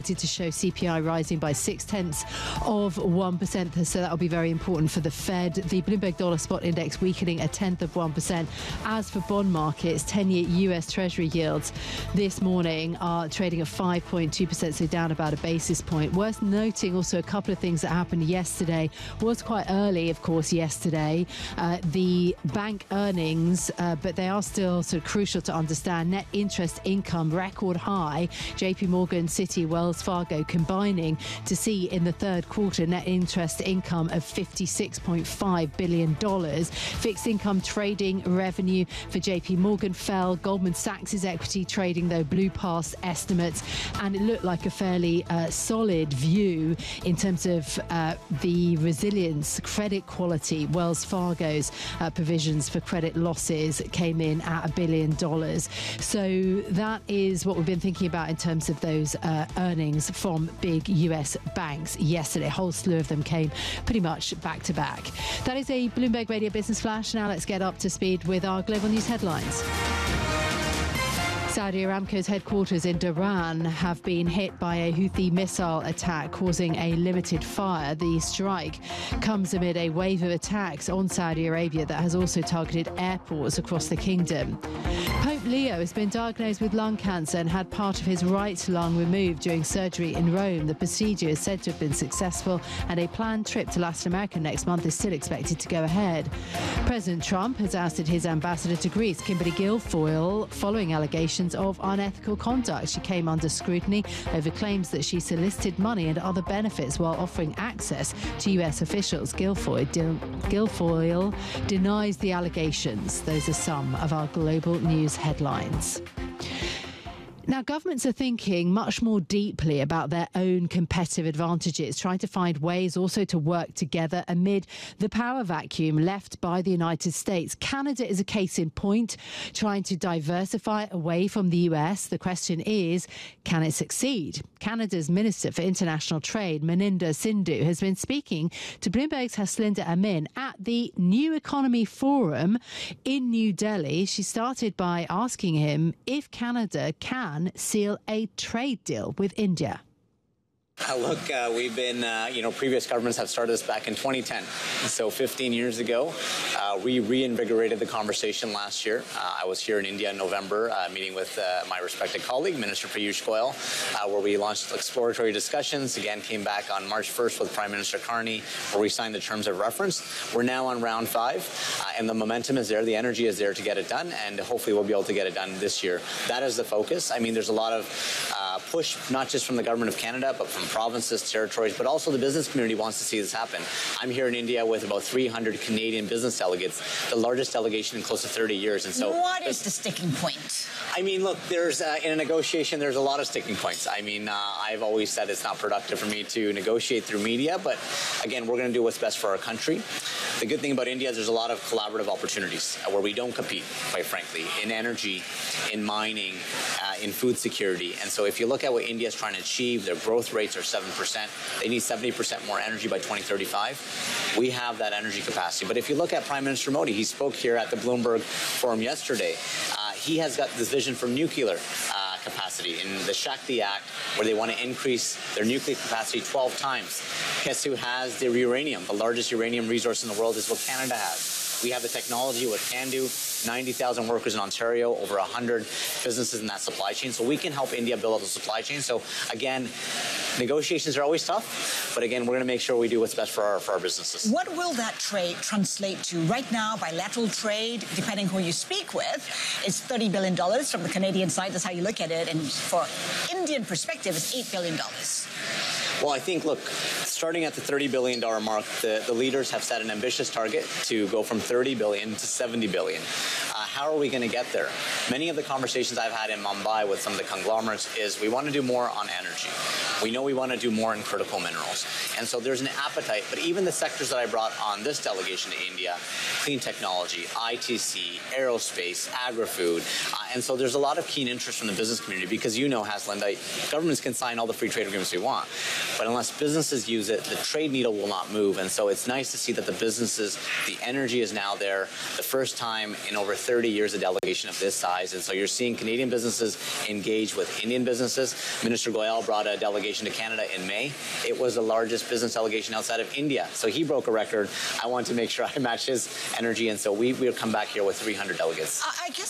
expected to show CPI rising by 0.6%, so that'll be very important for the Fed. The Bloomberg Dollar Spot Index weakening 0.1%. As for bond markets, 10-year US Treasury yields this morning are trading at 5.2%, so down about a basis point. Worth noting also a couple of things that happened yesterday. Was quite early, of course, yesterday. The bank earnings, but they are still sort of crucial to understand. Net interest income, record high. JP Morgan, Citi, Wells Fargo combining to see in the third quarter net interest income of $56.5 billion. Fixed income trading revenue for JP Morgan fell. Goldman Sachs' equity trading, though, blew past estimates, and it looked like a fairly solid view in terms of the resilience, credit quality. Wells Fargo's provisions for credit losses came in at $1 billion. So that is what we've been thinking about in terms of those earnings from big US banks yesterday. A whole slew of them came pretty much back to back. That is a Bloomberg Radio Business Flash. Now let's get up to speed with our global news headlines. Saudi Aramco's headquarters in Dhahran have been hit by a Houthi missile attack, causing a limited fire. The strike comes amid a wave of attacks on Saudi Arabia that has also targeted airports across the kingdom. Pope Leo has been diagnosed with lung cancer and had part of his right lung removed during surgery in Rome. The procedure is said to have been successful, and a planned trip to Latin America next month is still expected to go ahead. President Trump has ousted his ambassador to Greece, Kimberly Guilfoyle, following allegations of unethical conduct. She came under scrutiny over claims that she solicited money and other benefits while offering access to US officials. Guilfoyle denies the allegations. Those are some of our global news headlines. Now, governments are thinking much more deeply about their own competitive advantages, trying to find ways also to work together amid the power vacuum left by the United States. Canada is a case in point, trying to diversify away from the US. The question is, can it succeed? Canada's Minister for International Trade, Maninder Sindhu, has been speaking to Bloomberg's Haslinda Amin at the New Economy Forum in New Delhi. She started by asking him if Canada can seal a trade deal with India. Look, we've been, previous governments have started this back in 2010. So 15 years ago, we reinvigorated the conversation last year. I was here in India in November, meeting with my respected colleague, Minister Piyush Goyal, where we launched exploratory discussions. Again, came back on March 1st with Prime Minister Carney, where we signed the terms of reference. We're now on round 5, and the momentum is there. The energy is there to get it done, and hopefully we'll be able to get it done this year. That is the focus. I mean, there's a lot of push, not just from the Government of Canada, but from provinces, territories, but also the business community wants to see this happen. I'm here in India with about 300 Canadian business delegates, the largest delegation in close to 30 years. And so, what is the sticking point? I mean, look, there's in a negotiation, there's a lot of sticking points. I mean, I've always said it's not productive for me to negotiate through media, but again, we're going to do what's best for our country. The good thing about India is there's a lot of collaborative opportunities where we don't compete, quite frankly, in energy, in mining, in food security. And so if you look at what India is trying to achieve, their growth rates are 7%. They need 70% more energy by 2035. We have that energy capacity. But if you look at Prime Minister Modi, he spoke here at the Bloomberg Forum yesterday. He has got this vision for nuclear capacity in the Shakti Act, where they want to increase their nuclear capacity 12 times. Guess who has the uranium? The largest uranium resource in the world is what Canada has. We have the technology with CANDU, 90,000 workers in Ontario, over 100 businesses in that supply chain. So we can help India build up the supply chain. So again, negotiations are always tough, but again, we're going to make sure we do what's best for our businesses. What will that trade translate to? Right now, bilateral trade, depending who you speak with, is $30 billion from the Canadian side. That's how you look at it. And for Indian perspective, it's $8 billion. Well, I think, look, starting at the $30 billion mark, the leaders have set an ambitious target to go from $30 billion to $70 billion. How are we going to get there? Many of the conversations I've had in Mumbai with some of the conglomerates is we want to do more on energy. We know we want to do more in critical minerals. And so there's an appetite, but even the sectors that I brought on this delegation to India, clean technology, ITC, aerospace, agri-food, And so there's a lot of keen interest from the business community because Haslinda, governments can sign all the free trade agreements we want, but unless businesses use it, the trade needle will not move. And so it's nice to see that the energy is now there. The first time in over 30 years a delegation of this size. And so you're seeing Canadian businesses engage with Indian businesses. Minister Goyal brought a delegation to Canada in May. It was the largest business delegation outside of India. So he broke a record. I want to make sure I match his energy. And so we'll come back here with 300 delegates. I guess